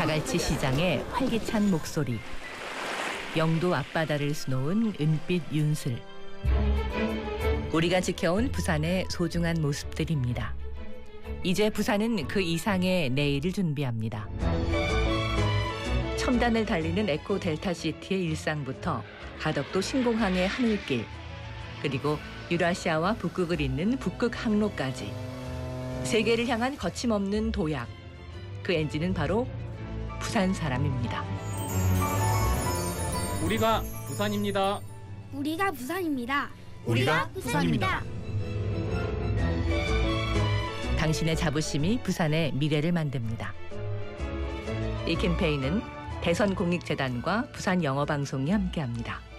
자갈치 시장의 활기찬 목소리, 영도 앞바다를 수놓은 은빛 윤슬. 우리가 지켜온 부산의 소중한 모습들입니다. 이제 부산은 그 이상의 내일을 준비합니다. 첨단을 달리는 에코 델타시티의 일상부터 가덕도 신공항의 하늘길, 그리고 유라시아와 북극을 잇는 북극 항로까지 세계를 향한 거침없는 도약, 그 엔진은 바로 부산 사람입니다. 우리가 부산입니다. 우리가 부산입니다. 우리가 부산입니다. 당신의 자부심이 부산의 미래를 만듭니다. 이 캠페인은 대선공익재단과 부산영어방송이 함께합니다.